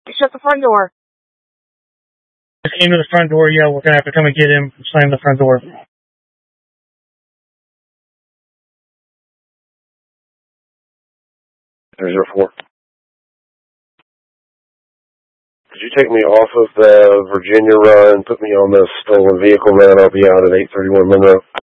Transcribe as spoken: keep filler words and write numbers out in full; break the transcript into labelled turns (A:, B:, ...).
A: Shut the front door.
B: Just came to the front door. Yeah, we're gonna have to come and get him. Slam the front door.
C: zero four. Could you take me off of the Virginia run, put me on the stolen vehicle run? I'll be out at eight thirty-one Monroe.